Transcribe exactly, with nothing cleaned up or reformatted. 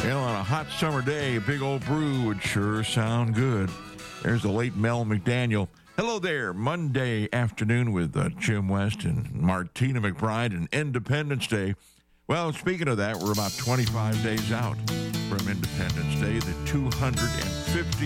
Well, on a hot summer day, a big old brew would sure sound good. There's the late Mel McDaniel. Hello there, Monday afternoon with uh, Jim West and Martina McBride and Independence Day. Well, speaking of that, we're about twenty-five days out from Independence Day, the two hundred fiftieth